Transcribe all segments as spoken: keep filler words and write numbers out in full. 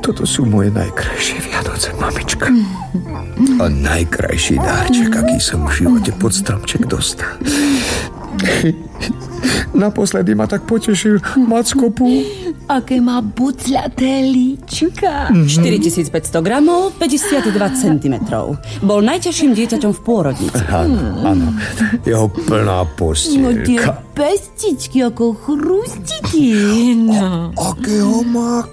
Toto sú moje najkrajšie Vianoce, mamička. A najkrajší dárček, aký som v živote pod stromček dostal. Naposledy ma tak potešil Mackopu. Aké má bucľaté líčka. štyritisícpäťsto gramov, päťdesiatdva centimetrov. Bol najťažším dieťaťom v pôrodnici. Áno, áno. Jeho plná No postielka. tie pestičky ako chrustiti. No. Akého má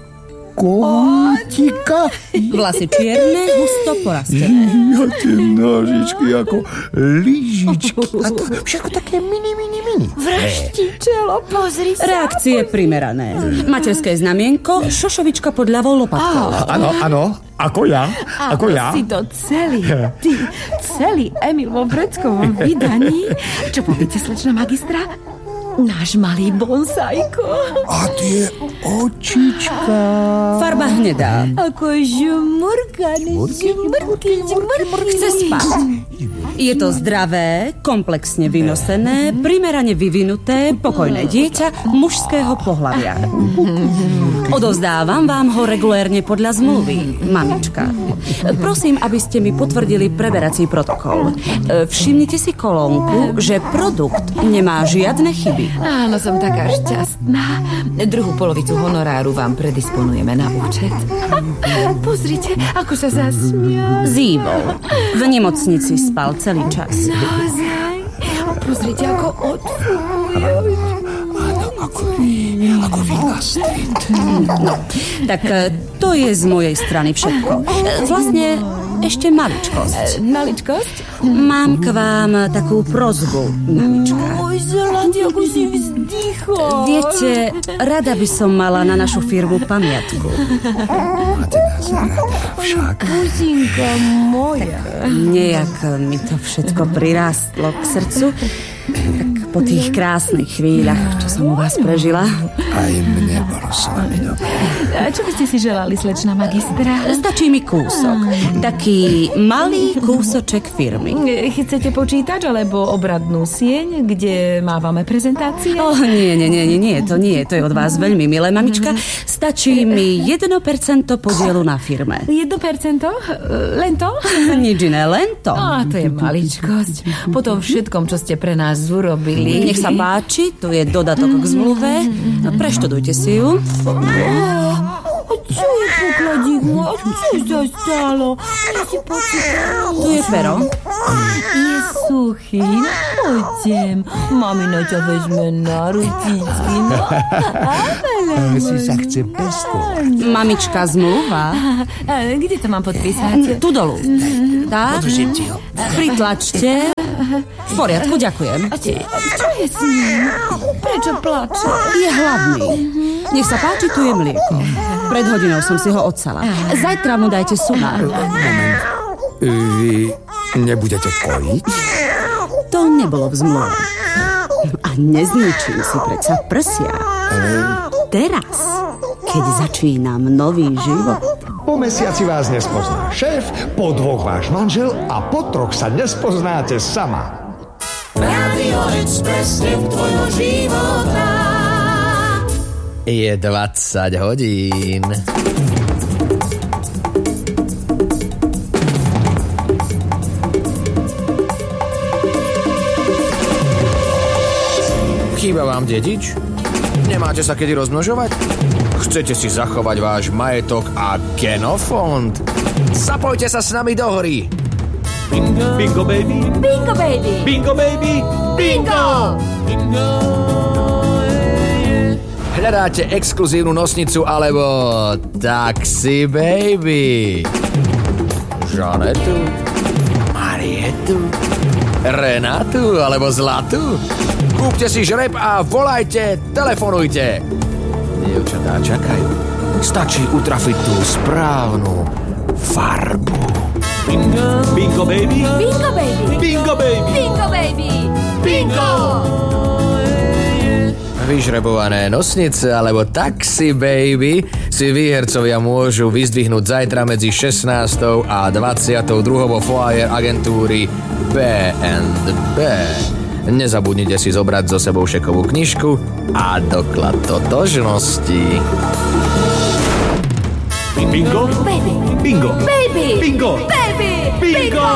kohútika? Vlasy čierne, husto porastené. Ja tie nožičky ako lyžičky. A to všetko také mini, mini, mini. Vršti čelo, pozri sa. Reakcie primerané. Materské znamienko, šošovička pod ľavou lopatkou. Áno, áno. Ako ja? Ako ja? si to celý, ty, celý Emil vo vreckovom vydaní. Čo poviete, slečna magistra? Náš malý bonsajko. A tie očička. Farba hnedá. Ako žmurkané, žmurky, žmurky. Chce spať. Je to zdravé, komplexne vynosené, primerane vyvinuté, pokojné dieťa mužského pohlavia. Odovzdávam vám ho regulérne podľa zmluvy, mamička. Prosím, aby ste mi potvrdili preberací protokol. Všimnite si kolónku, že produkt nemá žiadne chyby. Áno, som taká šťastná. Druhú polovicu honoráru vám predisponujeme na účet. Pozrite, ako sa zasmial. Zývol. V nemocnici spal celý čas. Naozaj? Pozrite, ako odfúkuje. Áno, ako vy, ako vy Astrid. No, tak to je z mojej strany všetko. Vlastne ešte maličkosť. Maličkosť? Mám k vám takú prosbu, mamička. Môj zlatý, ako si vzdychol. Viete, rada by som mala na našu firmu pamiatku. Máte nás rada však. Kuzinka moja. Nejak mi to všetko prirástlo k srdcu. Tak po tých krásnych chvíľach, čo som u vás prežila. Aj mne bolo s vami dobre. A čo by ste si želali, slečna magistra? Stačí mi kúsok. Taký malý kúsoček firmy. Chcete počítač alebo obradnú sieň, kde mávame prezentácie? Oh, nie, nie, nie, nie, nie, to nie, to je od vás veľmi milé, mamička. Stačí mi jedno percento podielu na firme. jedno percento? Len to? Nič iné, len to. Á, to je maličkosť. Po tom všetkom, čo ste pre nás urobili. Nech sa páči, tu je dodatok k zmluve. Preštudujte si ju. Čo je pokladík môj? Čo sa stalo? Ja si počítam. Tu je pero. Je suchý. Poďtem. Mamina ťa vezme na ručičky. No. Si sa chce pestovať. Mamička, zmluva. A kde to mám podpísať? Tu dolu. Tak. Podržím ti ho. Pritlačte. V poriadku, ďakujem. A čo, čo je s ním? Prečo plače? Je hladný. Nech sa páči, tu je mlieko. Pred hodinou som si ho odsala. Zajtra mu dajte sumár. Moment. Vy nebudete kojiť? To nebolo v zmluve. A nezničím si predsa prsia. Teraz, keď začínam nový život. Po mesiaci vás nespozná šéf, po dvoch váš manžel a po troch sa nespoznáte sama. Radio Express je tvojho života. Je dvadsať hodín. Chýba vám dedič? Nemáte sa kedy rozmnožovať? Chcete si zachovať váš majetok a genofond? Zapojte sa s nami do hory. Bingo, bingo baby, Bingo, baby! bingo baby, bingo! Bingo, Hľadáte exkluzívnu nosnicu alebo taxi baby? Žanetu? Marietu? Renatu alebo Zlatu? Kúpte si žreb a volajte, telefonujte. Dievčatá čakajú. Stačí utrafiť tú správnu farbu. bingo, bingo baby, Bingo, baby! bingo baby, Bingo, baby! bingo! Vyžrebované nosnice alebo taxi baby si výhercovia môžu vyzdvihnúť zajtra medzi šestnástou a dvadsiatou druhou vo foyer agentúry bé and bé. Nezabudnite si zobrať so sebou šekovú knižku a doklad totožnosti. Bingo. Baby. Bingo. Baby. Bingo. Baby. Bingo.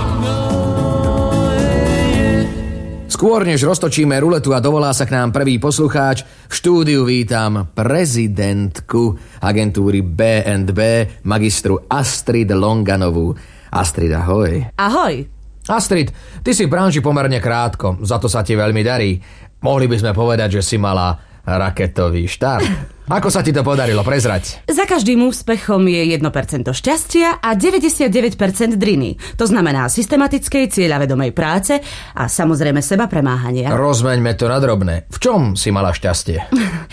Skôr než roztočíme ruletu a dovolá sa k nám prvý poslucháč, v štúdiu vítam prezidentku agentúry bé and bé, magistru Astrid Longanovú. Astrid, ahoj. Ahoj. Astrid, ty si v branži pomerne krátko, za to sa ti veľmi darí. Mohli by sme povedať, že si mala raketový štart. Ako sa ti to podarilo, prezrať? Za každým úspechom je jedno percento šťastia a deväťdesiatdeväť percent driny. To znamená systematickej, cieľavedomej práce a samozrejme seba premáhania. Rozmeňme to na drobné. V čom si mala šťastie?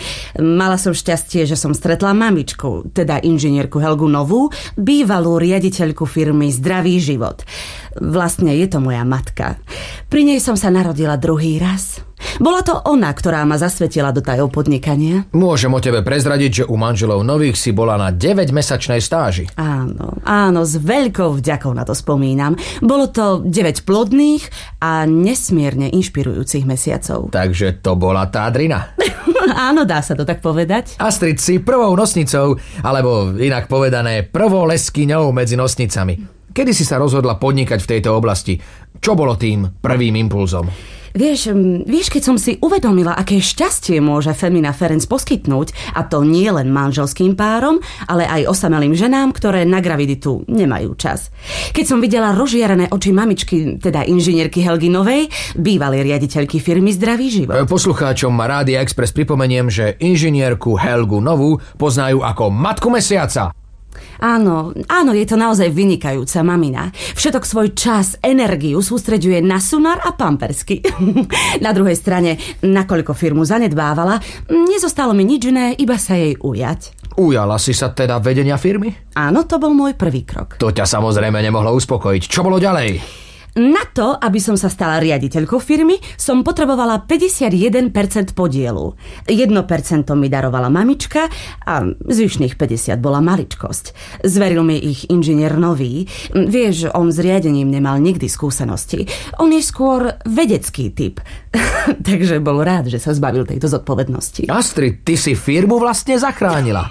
Mala som šťastie, že som stretla mamičku, teda inžinierku Helgu Novú, bývalú riaditeľku firmy Zdravý život. Vlastne je to moja matka. Pri nej som sa narodila druhý raz. Bola to ona, ktorá ma zasvetila do tajov podnikania. Môžem o tebe prezradiť, že u manželov Nových si bola na deväťmesačnej stáži. Áno, áno, s veľkou vďakou na to spomínam. Bolo to deväť plodných a nesmierne inšpirujúcich mesiacov. Takže to bola tá drina. Áno, dá sa to tak povedať. Astrid, si prvou nosnicou, alebo inak povedané, prvou leskyňou medzi nosnicami. Kedy si sa rozhodla podnikať v tejto oblasti? Čo bolo tým prvým impulzom? Vieš, vieš, keď som si uvedomila, aké šťastie môže Femina Ferenc poskytnúť, a to nie len manželským párom, ale aj osamelým ženám, ktoré na graviditu nemajú čas. Keď som videla rozžiarené oči mamičky, teda inžinierky Helgy Novej, bývalej riaditeľky firmy Zdravý život. Poslucháčom Rádia Express pripomeniem, že inžinierku Helgu Novú poznajú ako matku mesiaca. Áno, áno, je to naozaj vynikajúca mamina. Všetok svoj čas, energiu sústreďuje na sunár a pampersky. Na druhej strane, nakoľko firmu zanedbávala, nezostalo mi nič iné, iba sa jej ujať. Ujala si sa teda vedenia firmy? Áno, to bol môj prvý krok. To ťa samozrejme nemohlo uspokojiť. Čo bolo ďalej? Na to, aby som sa stala riaditeľkou firmy, som potrebovala päťdesiatjeden percent podielu. jedno percento mi darovala mamička a zvyšných päťdesiat bola maličkosť. Zveril mi ich inžinier Nový. Vieš, on s riadením nemal nikdy skúsenosti. On je skôr vedecký typ. Takže bol rád, že sa zbavil tejto zodpovednosti. Astrid, ty si firmu vlastne zachránila.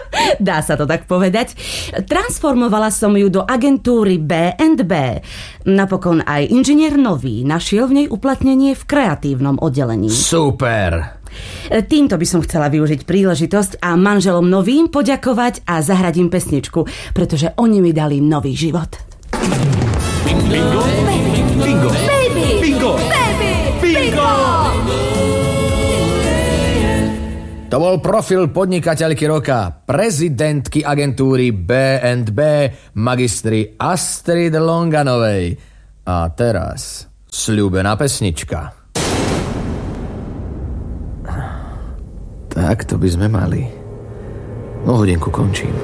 Dá sa to tak povedať. Transformovala som ju do agentúry bé and bé. Napokon aj inžinier Nový našiel v nej uplatnenie v kreatívnom oddelení. Super! Týmto by som chcela využiť príležitosť a manželom Novým poďakovať a zahrať im pesničku, pretože oni mi dali nový život. Bingo. Bingo. Baby. Bingo. Baby. Bingo. To bol profil podnikateľky roka, prezidentky agentúry bé and bé, magistry Astrid Longanovej. A teraz sľúbená pesnička. Tak to by sme mali. O hodinku končím.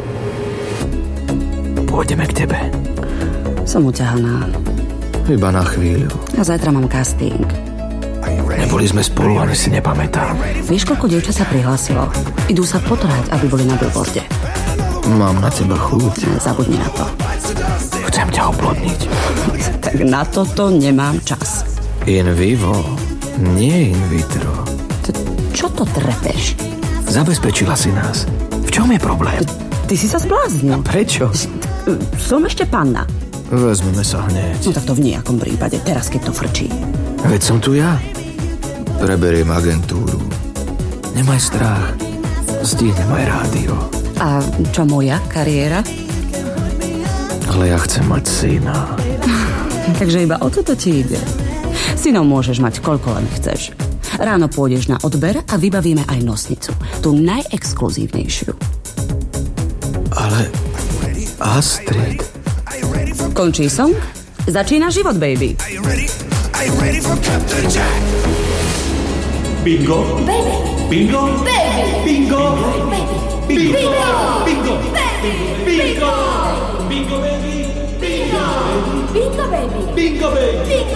Pôjdeme k tebe. Som uťahaná. Iba na chvíľu. A zajtra mám casting. Neboli sme spolu, ani si nepamätám. Vieš, koľko dievčat sa prihlásilo? Idú sa potrhať, aby boli na billboarde. Mám na teba chuť. Zabudni na to. Chcem ťa oplodniť. Tak na toto nemám čas. In vivo, nie in vitro. Čo to trepeš? Zabezpečila si nás. V čom je problém? Ty si sa zbláznil. Prečo? Som ešte panna. Vezmeme sa hneď. No tak to v nejakom prípade, teraz keď to frčí. Veď som tu ja. Preberiem agentúru. Nemaj strach. Stihnem aj rádio. A čo moja kariéra? Ale ja chcem mať syna. Takže iba o toto ti ide. Synov môžeš mať koľko len chceš. Ráno pôjdeš na odber a vybavíme aj nosnicu. Tú najexkluzívnejšiu. Ale Astrid... Končí som? Začína život, baby. Bingo. Baby. Bingo. Baby. Bingo. Baby. Bingo. Bingo. Baby. Bingo. Bingo, baby. Bingo. Bingo, baby. Bingo, baby. Bingo.